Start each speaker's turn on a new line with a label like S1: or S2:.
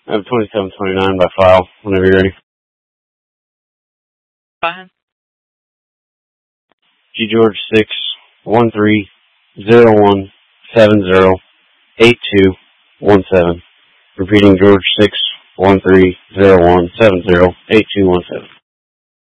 S1: I have 2729 by file, whenever you're ready.
S2: Fine.
S1: G George 61301708217. Repeating George 61301708217.